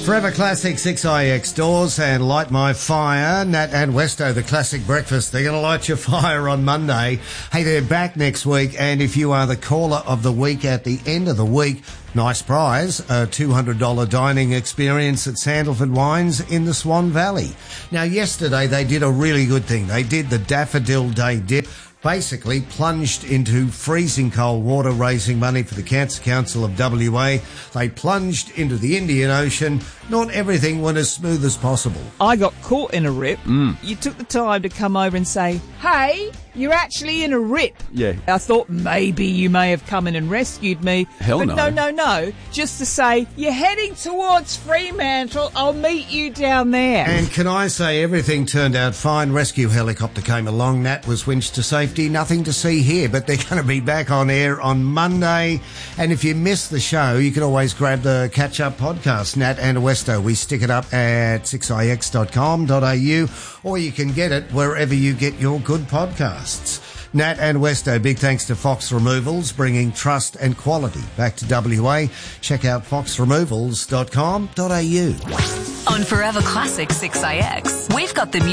Forever Classic 6IX Doors and Light My Fire. Nat and Westo, the classic breakfast. They're going to light your fire on Monday. Hey, they're back next week, and if you are the caller of the week at the end of the week, nice prize, a $200 dining experience at Sandalford Wines in the Swan Valley. Now, yesterday they did a really good thing. They did the Daffodil Day dip. Basically plunged into freezing cold water, raising money for the Cancer Council of WA. They plunged into the Indian Ocean. Not everything went as smooth as possible. I got caught in a rip. You took the time to come over and say, hey, you're actually in a rip. Yeah. I thought maybe you may have come in and rescued me. Hell but no. No. Just to say, you're heading towards Fremantle. I'll meet you down there. And can I say, everything turned out fine. Rescue helicopter came along. Nat was winched to safety. Nothing to see here, but they're going to be back on air on Monday. And if you missed the show, you can always grab the catch-up podcast, Nat and Westo. We stick it up at 6ix.com.au, or you can get it wherever you get your good podcasts. Nat and Westo, big thanks to Fox Removals, bringing trust and quality back to WA. Check out foxremovals.com.au. On Forever Classic 6IX, we've got the music.